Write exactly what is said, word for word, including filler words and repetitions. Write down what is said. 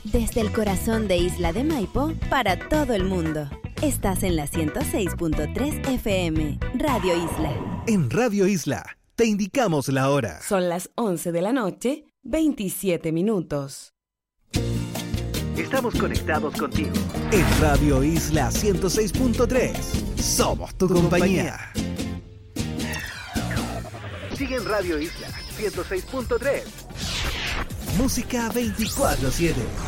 Desde el corazón de Isla de Maipo para todo el mundo. Estás en la ciento seis punto tres F M, Radio Isla. En Radio Isla, te indicamos la hora. Son las once de la noche, veintisiete minutos. Estamos conectados contigo. En Radio Isla ciento seis punto tres. Somos tu compañía. Sigue en Radio Isla ciento seis punto tres. Música veinticuatro siete.